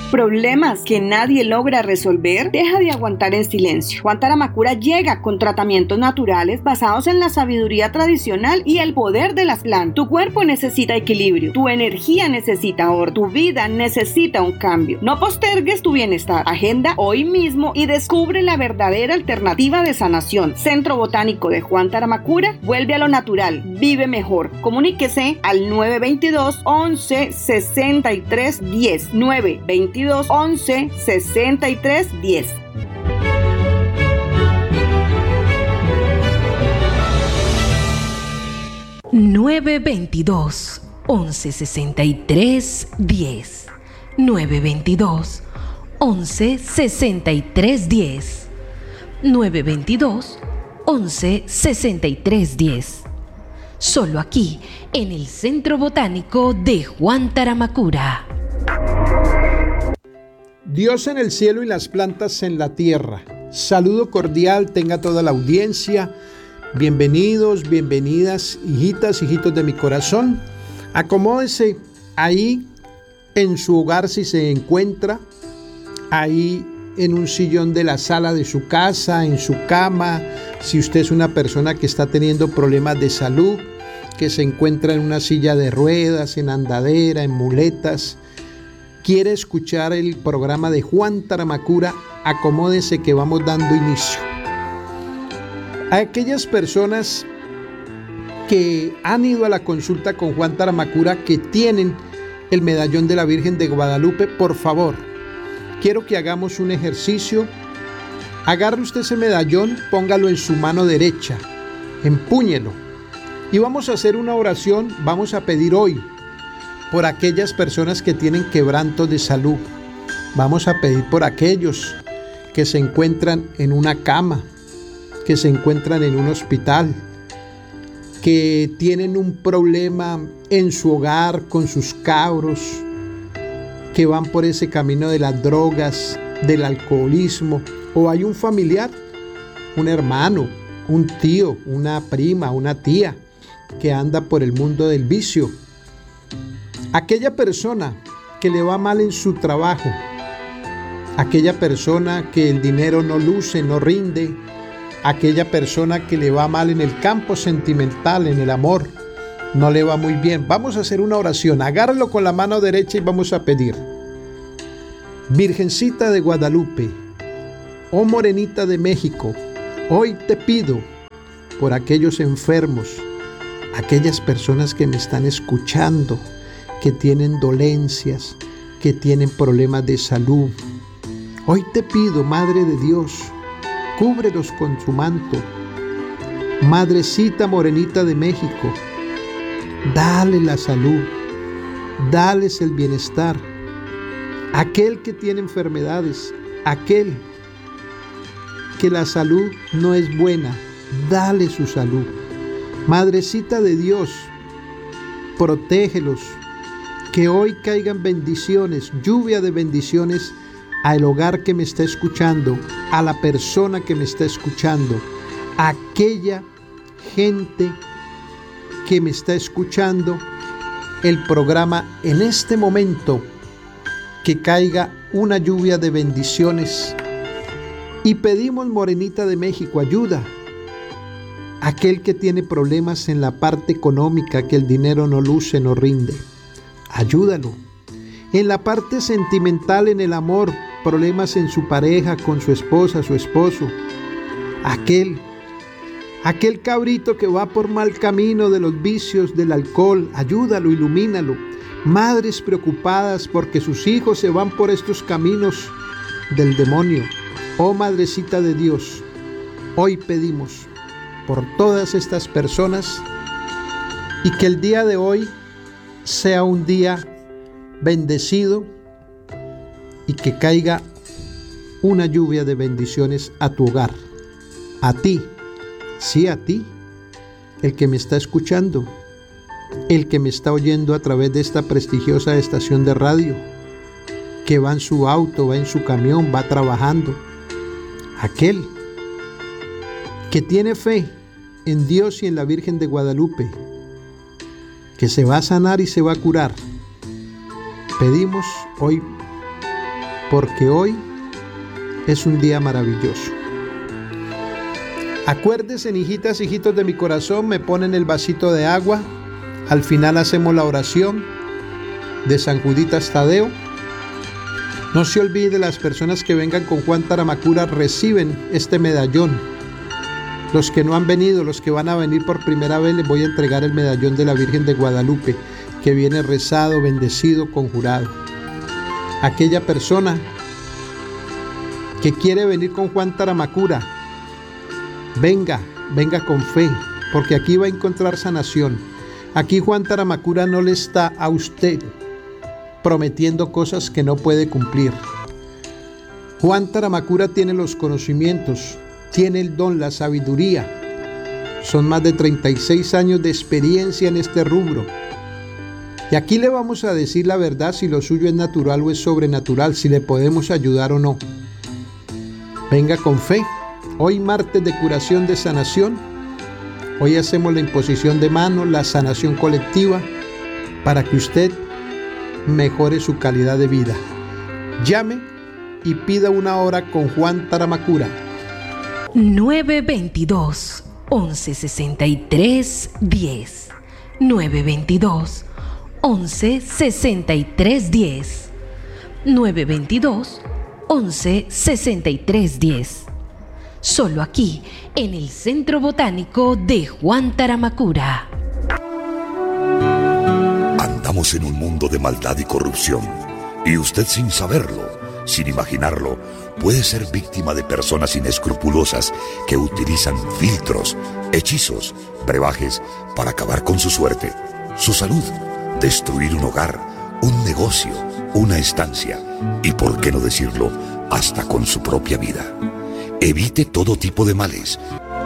¿Problemas que nadie logra resolver? Deja de aguantar en silencio. Juan Taramacura llega con tratamientos naturales basados en la sabiduría tradicional y el poder de las plantas. Tu cuerpo necesita equilibrio, tu energía necesita orden, tu vida necesita un cambio. No postergues tu bienestar. Agenda hoy mismo y descubre la verdadera alternativa de sanación. Centro Botánico de Juan Taramacura, vuelve a lo natural, vive mejor. Comuníquese al 922 11 63 10. 922 11 63 10. Nueve 22 11 63 10. 922 11 63 10. 922 11 63 10. Solo aquí, en el Centro Botánico de Juan Taramacura. Dios en el cielo y las plantas en la tierra. Saludo cordial tenga toda la audiencia. Bienvenidos, bienvenidas, hijitas, hijitos de mi corazón. Acomódese ahí en su hogar si se encuentra, ahí en un sillón de la sala de su casa, en su cama, si usted es una persona que está teniendo problemas de salud, que se encuentra en una silla de ruedas, en andadera, en muletas, quiere escuchar el programa de Juan Taramacura, acomódese que vamos dando inicio. A aquellas personas que han ido a la consulta con Juan Taramacura, que tienen el medallón de la Virgen de Guadalupe, por favor, quiero que hagamos un ejercicio. Agarre usted ese medallón, póngalo en su mano derecha, empúñelo y vamos a hacer una oración. Vamos a pedir hoy por aquellas personas que tienen quebrantos de salud. Vamos a pedir por aquellos que se encuentran en una cama, que se encuentran en un hospital, que tienen un problema en su hogar con sus cabros, que van por ese camino de las drogas, del alcoholismo, o hay un familiar, un hermano, un tío, una prima, una tía que anda por el mundo del vicio. Aquella persona que le va mal en su trabajo, aquella persona que el dinero no luce, no rinde, aquella persona que le va mal en el campo sentimental, en el amor, no le va muy bien. Vamos a hacer una oración. Agárralo con la mano derecha y vamos a pedir: Virgencita de Guadalupe, oh Morenita de México, hoy te pido por aquellos enfermos, aquellas personas que me están escuchando, que tienen dolencias, que tienen problemas de salud. Hoy te pido, Madre de Dios, cúbrelos con su manto. Madrecita Morenita de México, dale la salud, dales el bienestar. Aquel que tiene enfermedades, aquel que la salud no es buena, dale su salud. Madrecita de Dios, protégelos, que hoy caigan bendiciones, lluvia de bendiciones al hogar que me está escuchando, a la persona que me está escuchando, a aquella gente que me está escuchando el programa en este momento, que caiga una lluvia de bendiciones. Y pedimos, Morenita de México, ayuda. Aquel que tiene problemas en la parte económica, que el dinero no luce, no rinde, ayúdalo. En la parte sentimental, en el amor, problemas en su pareja, con su esposa, su esposo, aquel cabrito que va por mal camino de los vicios, del alcohol, ayúdalo, ilumínalo. Madres preocupadas porque sus hijos se van por estos caminos del demonio. Oh Madrecita de Dios, hoy pedimos por todas estas personas y que el día de hoy sea un día bendecido y que caiga una lluvia de bendiciones a tu hogar, a ti, sí, a ti, el que me está escuchando, el que me está oyendo a través de esta prestigiosa estación de radio, que va en su auto, va en su camión, va trabajando, aquel que tiene fe en Dios y en la Virgen de Guadalupe, que se va a sanar y se va a curar. Pedimos hoy porque hoy es un día maravilloso. Acuérdense, hijitas, hijitos de mi corazón, me ponen el vasito de agua. Al final hacemos la oración de San Juditas Tadeo. No se olvide, las personas que vengan con Juan Taramacura reciben este medallón. Los que no han venido, los que van a venir por primera vez, les voy a entregar el medallón de la Virgen de Guadalupe, que viene rezado, bendecido, conjurado. Aquella persona que quiere venir con Juan Taramacura, venga con fe, porque aquí va a encontrar sanación. Aquí Juan Taramacura no le está a usted prometiendo cosas que no puede cumplir. Juan Taramacura tiene los conocimientos, tiene el don, la sabiduría. Son más de 36 años de experiencia en este rubro. Y aquí le vamos a decir la verdad, si lo suyo es natural o es sobrenatural, si le podemos ayudar o no. Venga con fe. Hoy martes de curación, de sanación. Hoy hacemos la imposición de manos, la sanación colectiva, para que usted mejore su calidad de vida. Llame y pida una hora con Juan Taramacura. 922 1163 10 922 1163 10 922 1163 10. Solo aquí, en el Centro Botánico de Juan Taramacura. Andamos en un mundo de maldad y corrupción, y usted, sin saberlo, sin imaginarlo, puede ser víctima de personas inescrupulosas que utilizan filtros, hechizos, brebajes para acabar con su suerte, su salud, destruir un hogar, un negocio, una estancia y, por qué no decirlo, hasta con su propia vida. Evite todo tipo de males.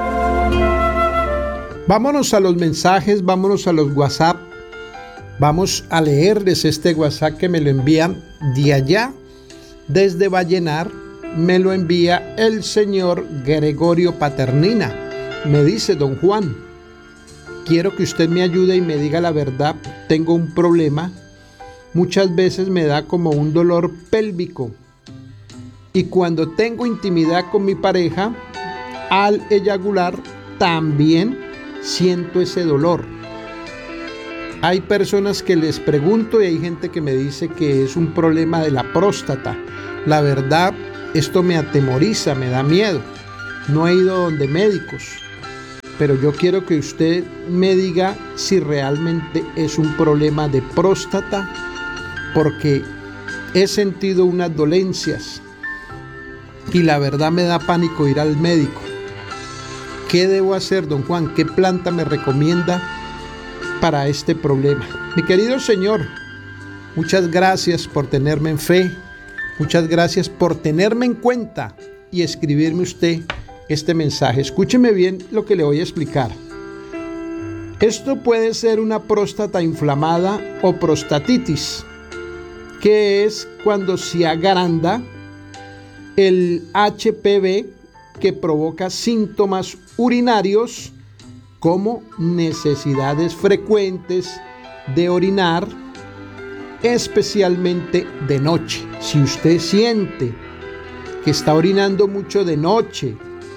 Vámonos a los mensajes, vámonos a los WhatsApp. Vamos a leerles este WhatsApp que me lo envían de allá, desde Vallenar. Me lo envía el señor Gregorio Paternina. Me dice: don Juan, quiero que usted me ayude y me diga la verdad. Tengo un problema. Muchas veces me da como un dolor pélvico. Y cuando tengo intimidad con mi pareja, al eyacular también siento ese dolor. Hay personas que les pregunto y hay gente que me dice que es un problema de la próstata. La verdad, esto me atemoriza, me da miedo. No he ido donde médicos, pero yo quiero que usted me diga si realmente es un problema de próstata, porque he sentido unas dolencias y la verdad me da pánico ir al médico. ¿Qué debo hacer, don Juan? ¿Qué planta me recomienda para este problema? Mi querido señor, muchas gracias por tenerme en fe, muchas gracias por tenerme en cuenta y escribirme usted este mensaje. Escúcheme bien lo que le voy a explicar. Esto puede ser una próstata inflamada o prostatitis, que es cuando se agranda el HPV, que provoca síntomas urinarios como necesidades frecuentes de orinar, especialmente de noche. Si usted siente que está orinando mucho de noche,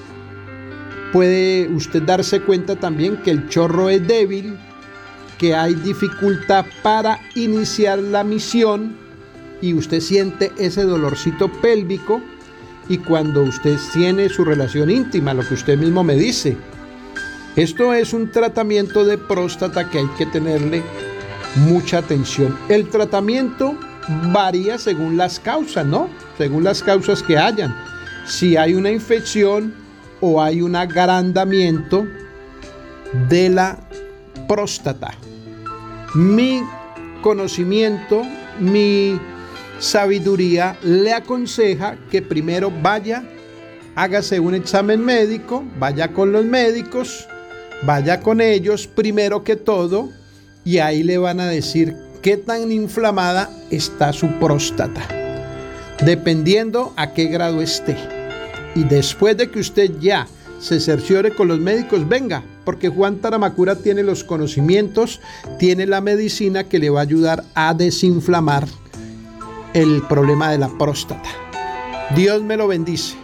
puede usted darse cuenta también que el chorro es débil, que hay dificultad para iniciar la misión y usted siente ese dolorcito pélvico. Y cuando usted tiene su relación íntima, lo que usted mismo me dice, esto es un tratamiento de próstata que hay que tenerle mucha atención. El tratamiento varía según las causas, ¿no? Según las causas que hayan. Si hay una infección o hay un agrandamiento de la próstata. Mi conocimiento, mi sabiduría le aconseja que primero vaya, hágase un examen médico, vaya con los médicos, vaya con ellos primero que todo, y ahí le van a decir qué tan inflamada está su próstata, dependiendo a qué grado esté. Y después de que usted ya se cerciore con los médicos, venga, porque Juan Taramacura tiene los conocimientos, tiene la medicina que le va a ayudar a desinflamar el problema de la próstata. Dios me lo bendice.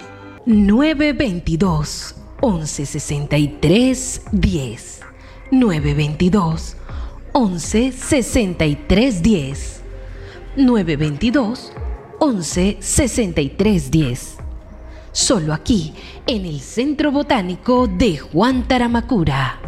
922 1163 10. 922 1163 10. 922 1163 10. Solo aquí, en el Centro Botánico de Juan Taramacura.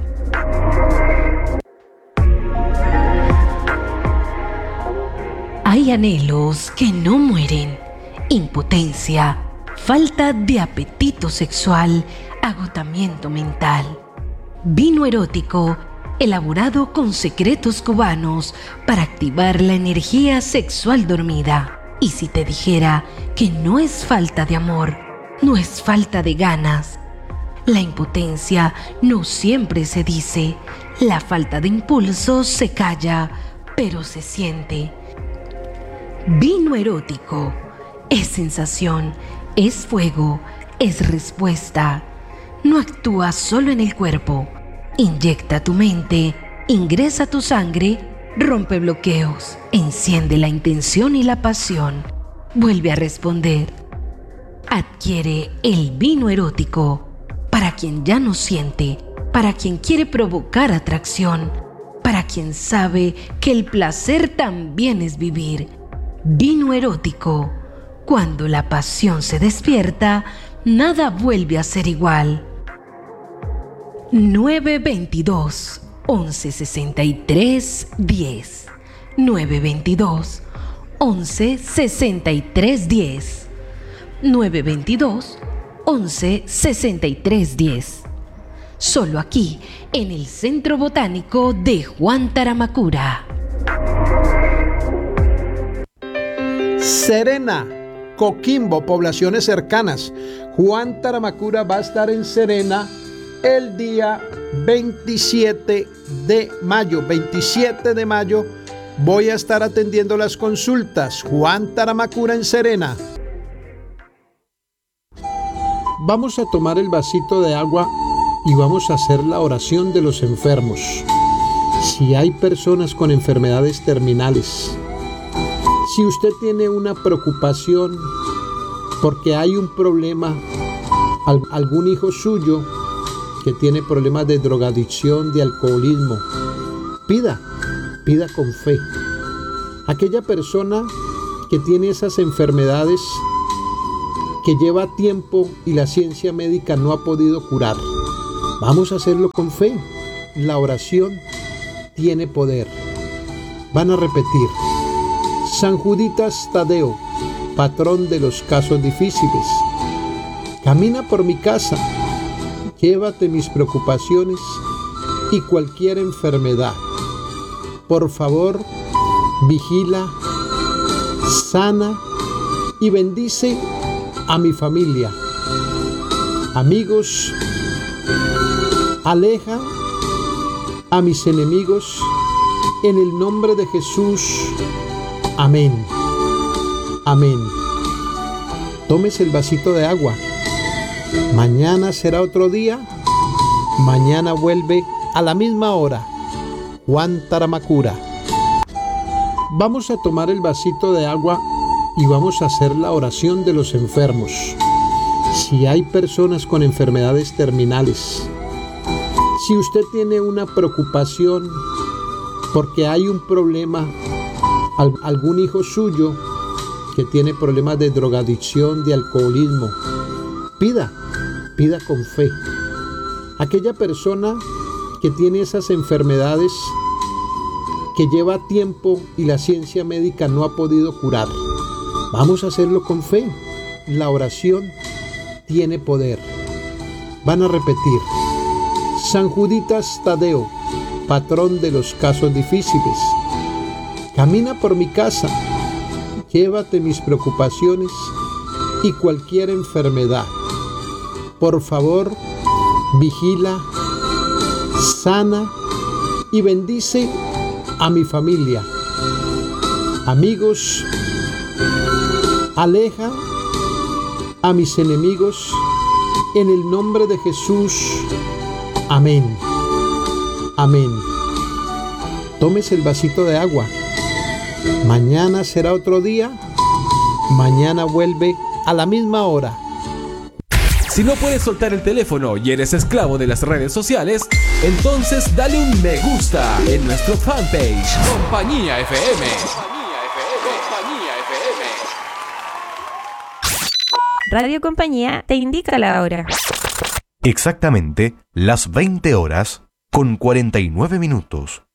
Hay anhelos que no mueren: impotencia, falta de apetito sexual, agotamiento mental. Vino erótico, elaborado con secretos cubanos para activar la energía sexual dormida. Y si te dijera que no es falta de amor, no es falta de ganas. La impotencia no siempre se dice, la falta de impulso se calla, pero se siente. Vino erótico es sensación, es fuego, es respuesta. No actúa solo en el cuerpo, inyecta tu mente, ingresa tu sangre, rompe bloqueos, enciende la intención y la pasión, vuelve a responder. Adquiere el vino erótico para quien ya no siente, para quien quiere provocar atracción, para quien sabe que el placer también es vivir. Vino erótico. Cuando la pasión se despierta, nada vuelve a ser igual. 922 1163 10. 922 1163 10. 922 1163 10. Solo aquí, en el Centro Botánico de Juan Taramacura. Serena, Coquimbo, poblaciones cercanas. Juan Taramacura va a estar en Serena el día 27 de mayo. 27 de mayo voy a estar atendiendo las consultas. Juan Taramacura en Serena. Vamos a tomar el vasito de agua y vamos a hacer la oración de los enfermos. Si hay personas con enfermedades terminales, si usted tiene una preocupación porque hay un problema, algún hijo suyo que tiene problemas de drogadicción, de alcoholismo, pida con fe. Aquella persona que tiene esas enfermedades que lleva tiempo y la ciencia médica no ha podido curar, vamos a hacerlo con fe. La oración tiene poder. Van a repetir: San Juditas Tadeo, patrón de los casos difíciles, camina por mi casa, llévate mis preocupaciones y cualquier enfermedad. Por favor, vigila, sana y bendice a mi familia. Amigos, aleja a mis enemigos en el nombre de Jesús. Amén. Amén. Tómese el vasito de agua. Mañana será otro día. Mañana vuelve a la misma hora. Juan Taramacura. Vamos a tomar el vasito de agua y vamos a hacer la oración de los enfermos. Si hay personas con enfermedades terminales, si usted tiene una preocupación porque hay un problema, algún hijo suyo que tiene problemas de drogadicción, de alcoholismo, pida con fe. Aquella persona que tiene esas enfermedades que lleva tiempo y la ciencia médica no ha podido curar, vamos a hacerlo con fe. La oración tiene poder. Van a repetir: San Juditas Tadeo, patrón de los casos difíciles, camina por mi casa, llévate mis preocupaciones y cualquier enfermedad. Por favor, vigila, sana y bendice a mi familia. Amigos, aleja a mis enemigos en el nombre de Jesús. Amén. Amén. Tómese el vasito de agua. Mañana será otro día. Mañana vuelve a la misma hora. Si no puedes soltar el teléfono y eres esclavo de las redes sociales, entonces dale un me gusta en nuestro fanpage Compañía FM. Radio Compañía te indica la hora. Exactamente las 20 horas con 49 minutos.